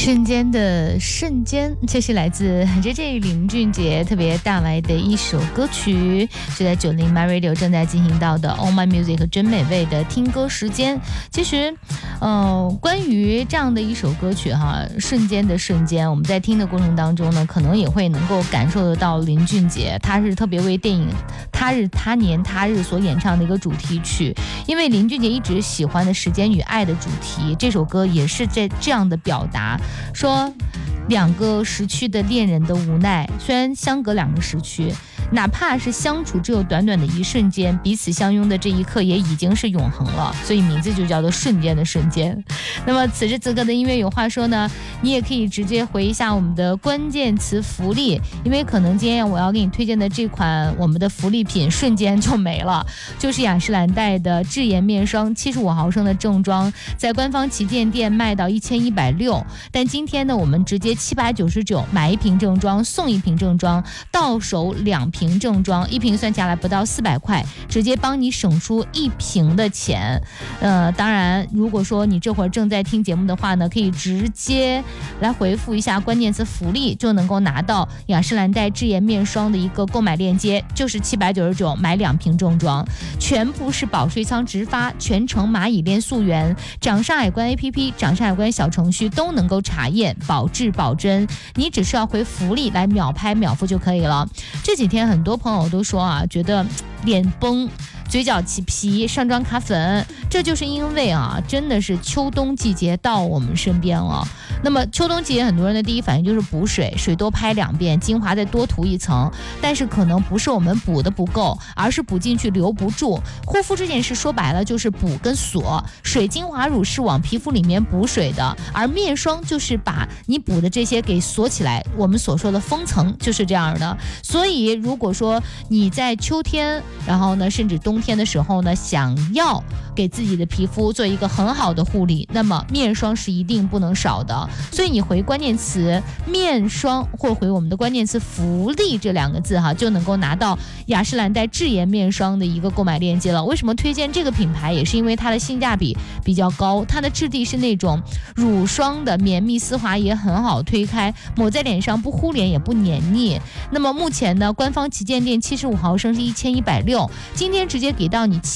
瞬间的瞬间，这是来自 JJ 林俊杰特别带来的一首歌曲，是在90 My Radio 正在进行到的 All My Music 和真美味的听歌时间。其实关于这样的一首歌曲哈，瞬间的瞬间，我们在听的过程当中呢，可能也会能够感受得到林俊杰他是特别为电影他日他年他日所演唱的一个主题曲，因为林俊杰一直喜欢的时间与爱的主题，这首歌也是在这样的表达，说两个时区的恋人的无奈，虽然相隔两个时区，哪怕是相处只有短短的一瞬间，彼此相拥的这一刻也已经是永恒了，所以名字就叫做瞬间的瞬间。那么此时此刻的音乐有话说呢，你也可以直接回一下我们的关键词福利，因为可能今天我要给你推荐的这款我们的福利品瞬间就没了，就是雅诗兰黛的智妍面霜75毫升的正装，在官方旗舰店卖到1160，但今天呢我们直接799买1瓶正装送1瓶正装，到手2瓶正装，1瓶算下来不到400块，直接帮你省出1瓶的钱。当然如果说你这会儿正在听节目的话呢，可以直接来回复一下关键词福利，就能够拿到雅诗兰黛智妍面霜的一个购买链接，就是799买2瓶正装，全部是保税仓直发，全程蚂蚁链溯源，掌上海关 APP 掌上海关小程序都能够查验，保质保真，你只需要回福利来秒拍秒付就可以了。这几天很多朋友都说啊，觉得脸崩，嘴角起皮，上妆卡粉，这就是因为啊，真的是秋冬季节到我们身边了。那么秋冬季节很多人的第一反应就是补水，水多拍2遍，精华再多涂1层，但是可能不是我们补的不够，而是补进去留不住。护肤这件事说白了就是补跟锁，水精华乳是往皮肤里面补水的，而面霜就是把你补的这些给锁起来，我们所说的封层就是这样的。所以如果说你在秋天，然后呢甚至冬天的时候呢，想要给自己的皮肤做一个很好的护理，那么面霜是一定不能少的。所以你回关键词面霜或回我们的关键词福利这2个字哈，就能够拿到雅诗兰黛智妍面霜的一个购买链接了。为什么推荐这个品牌，也是因为它的性价比比较高，它的质地是那种乳霜的，绵密丝滑，也很好推开，抹在脸上不糊脸也不黏腻。那么目前呢，官方旗舰店75毫升是1160，今天直接给到你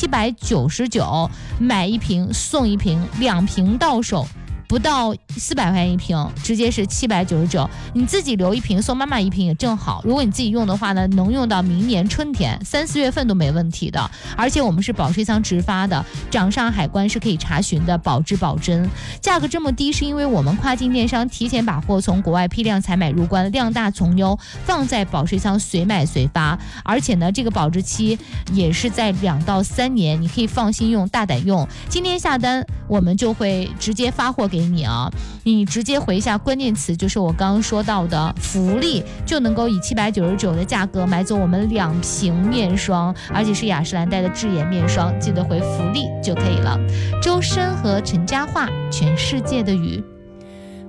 799，买1瓶送1瓶，2瓶到手不到400块钱1瓶，直接是799，你自己留1瓶送妈妈1瓶也正好。如果你自己用的话呢，能用到明年春天3、4月份都没问题的。而且我们是保税仓直发的，掌上海关是可以查询的，保质保真。价格这么低是因为我们跨境电商提前把货从国外批量采买入关，量大从优，放在保税仓随买随发。而且呢，这个保质期也是在2到3年，你可以放心用，大胆用。今天下单我们就会直接发货给你啊，你直接回一下关键词，就是我刚刚说到的福利，就能够以799的价格买走我们2瓶面霜，而且是雅诗兰黛的智妍面霜，记得回福利就可以了。周深和陈嘉桦，全世界的雨。